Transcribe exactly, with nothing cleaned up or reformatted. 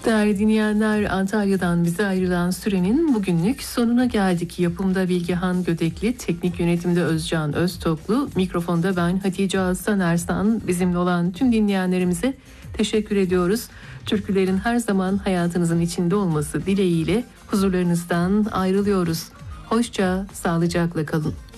Değerli dinleyenler, Antalya'dan bize ayrılan sürenin bugünlük sonuna geldik. Yapımda Bilgehan Gödekli, teknik yönetimde Özcan Öztoklu, mikrofonda ben Hatice Aslan Ersan. Bizimle olan tüm dinleyenlerimize teşekkür ediyoruz. Türkülerin her zaman hayatınızın içinde olması dileğiyle huzurlarınızdan ayrılıyoruz. Hoşça, sağlıcakla kalın.